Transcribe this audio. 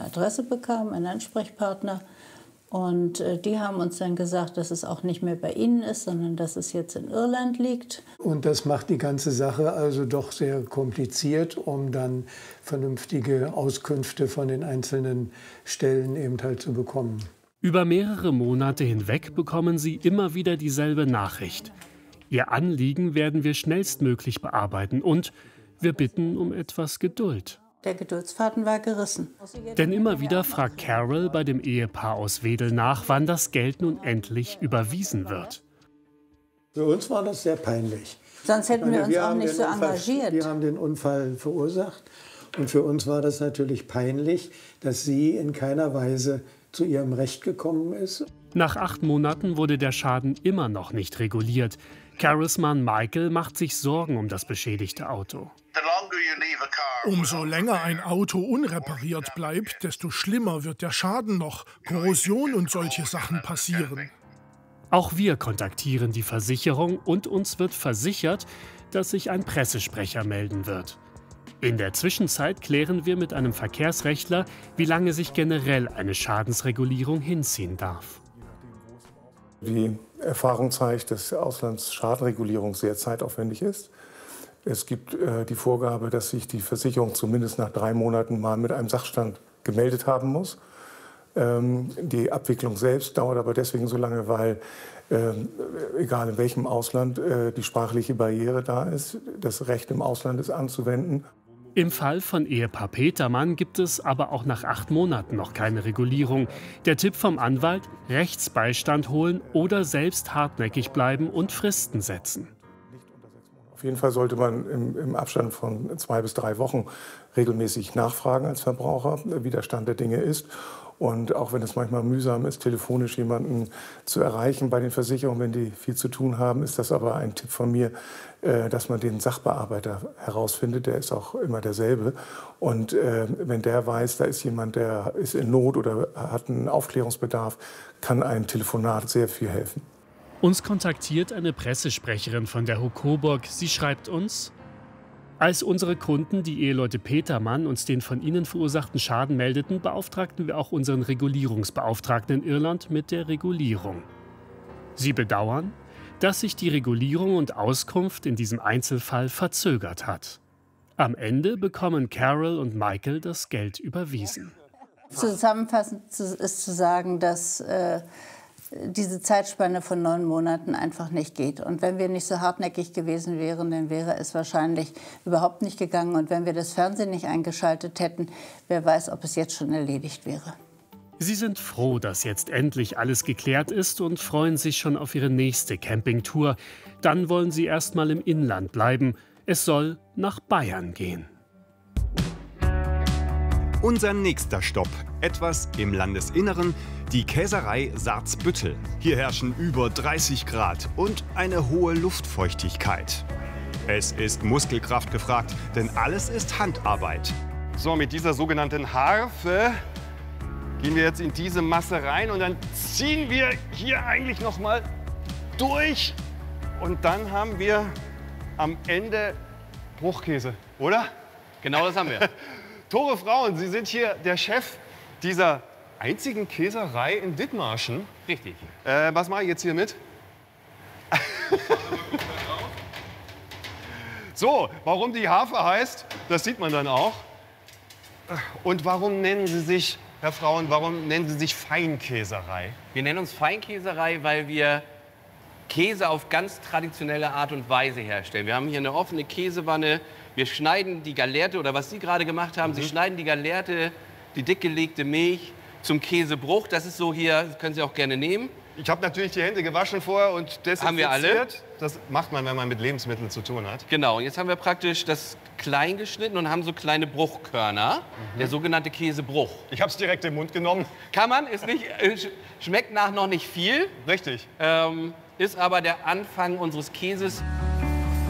eine Adresse bekamen, einen Ansprechpartner. Und die haben uns dann gesagt, dass es auch nicht mehr bei ihnen ist, sondern dass es jetzt in Irland liegt. Und das macht die ganze Sache also doch sehr kompliziert, um dann vernünftige Auskünfte von den einzelnen Stellen eben halt zu bekommen. Über mehrere Monate hinweg bekommen sie immer wieder dieselbe Nachricht. Ihr Anliegen werden wir schnellstmöglich bearbeiten und wir bitten um etwas Geduld. Der Geduldsfaden war gerissen. Denn immer wieder fragt Carol bei dem Ehepaar aus Wedel nach, wann das Geld nun endlich überwiesen wird. Für uns war das sehr peinlich. Sonst hätten wir uns auch nicht so engagiert. Wir haben den Unfall verursacht. Und für uns war das natürlich peinlich, dass sie in keiner Weise zu ihrem Recht gekommen ist. Nach 8 Monaten wurde der Schaden immer noch nicht reguliert. Carols Mann Michael macht sich Sorgen um das beschädigte Auto. Umso länger ein Auto unrepariert bleibt, desto schlimmer wird der Schaden noch. Korrosion und solche Sachen passieren. Auch wir kontaktieren die Versicherung und uns wird versichert, dass sich ein Pressesprecher melden wird. In der Zwischenzeit klären wir mit einem Verkehrsrechtler, wie lange sich generell eine Schadensregulierung hinziehen darf. Die Erfahrung zeigt, dass Auslandsschadenregulierung sehr zeitaufwendig ist. Es gibt die Vorgabe, dass sich die Versicherung zumindest nach 3 Monaten mal mit einem Sachstand gemeldet haben muss. Die Abwicklung selbst dauert aber deswegen so lange, weil, egal in welchem Ausland, die sprachliche Barriere da ist. Das Recht im Ausland ist anzuwenden. Im Fall von Ehepaar Petermann gibt es aber auch nach 8 Monaten noch keine Regulierung. Der Tipp vom Anwalt: Rechtsbeistand holen oder selbst hartnäckig bleiben und Fristen setzen. Auf jeden Fall sollte man im Abstand von 2 bis 3 Wochen regelmäßig nachfragen als Verbraucher, wie der Stand der Dinge ist. Und auch wenn es manchmal mühsam ist, telefonisch jemanden zu erreichen bei den Versicherungen, wenn die viel zu tun haben, ist das aber ein Tipp von mir, dass man den Sachbearbeiter herausfindet. Der ist auch immer derselbe. Und wenn der weiß, da ist jemand, der ist in Not oder hat einen Aufklärungsbedarf, kann ein Telefonat sehr viel helfen. Uns kontaktiert eine Pressesprecherin von der Hook Coburg. Sie schreibt uns: Als unsere Kunden, die Eheleute Petermann, uns den von ihnen verursachten Schaden meldeten, beauftragten wir auch unseren Regulierungsbeauftragten in Irland mit der Regulierung. Sie bedauern, dass sich die Regulierung und Auskunft in diesem Einzelfall verzögert hat. Am Ende bekommen Carol und Michael das Geld überwiesen. Zusammenfassend ist zu sagen, dass diese Zeitspanne von 9 Monaten einfach nicht geht. Und wenn wir nicht so hartnäckig gewesen wären, dann wäre es wahrscheinlich überhaupt nicht gegangen. Und wenn wir das Fernsehen nicht eingeschaltet hätten, wer weiß, ob es jetzt schon erledigt wäre. Sie sind froh, dass jetzt endlich alles geklärt ist und freuen sich schon auf ihre nächste Campingtour. Dann wollen sie erst mal im Inland bleiben. Es soll nach Bayern gehen. Unser nächster Stopp, etwas im Landesinneren, die Käserei Sarzbüttel. Hier herrschen über 30 Grad und eine hohe Luftfeuchtigkeit. Es ist Muskelkraft gefragt, denn alles ist Handarbeit. So, mit dieser sogenannten Harfe gehen wir jetzt in diese Masse rein und dann ziehen wir hier eigentlich noch mal durch. Und dann haben wir am Ende Bruchkäse, oder? Genau das haben wir. Tore Frauen, Sie sind hier der Chef dieser einzigen Käserei in Dithmarschen. Richtig. Was mache ich jetzt hier mit? So, warum die Harfe heißt, das sieht man dann auch. Und warum nennen Sie sich, Herr Frauen, warum nennen Sie sich Feinkäserei? Wir nennen uns Feinkäserei, weil wir Käse auf ganz traditionelle Art und Weise herstellen. Wir haben hier eine offene Käsewanne. Wir schneiden die Gallerte, oder was Sie gerade gemacht haben, Sie schneiden die Gallerte, die dick gelegte Milch zum Käsebruch. Das ist so hier, das können Sie auch gerne nehmen. Ich habe natürlich die Hände gewaschen vorher und desinfiziert. Haben wir alle? Das macht man, wenn man mit Lebensmitteln zu tun hat. Genau, und jetzt haben wir praktisch das klein geschnitten und haben so kleine Bruchkörner, der sogenannte Käsebruch. Ich habe es direkt im Mund genommen. Kann man, ist nicht, schmeckt nach noch nicht viel. Richtig. Ist aber der Anfang unseres Käses.